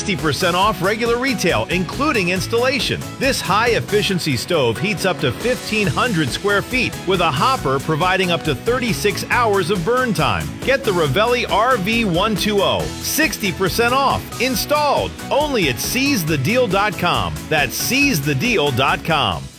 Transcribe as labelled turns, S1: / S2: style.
S1: 60% off regular retail, including installation. This high-efficiency stove heats up to 1,500 square feet with a hopper providing up to 36 hours of burn time. Get the Ravelli RV120, 60% off, installed, only at SeizeTheDeal.com. That's SeizeTheDeal.com.